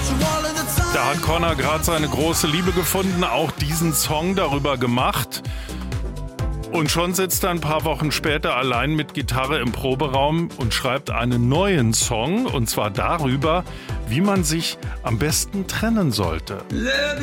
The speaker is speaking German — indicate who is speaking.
Speaker 1: Da hat Conor gerade seine große Liebe gefunden, auch diesen Song darüber gemacht. Und schon sitzt er ein paar Wochen später allein mit Gitarre im Proberaum und schreibt einen neuen Song, und zwar darüber, wie man sich am besten trennen sollte.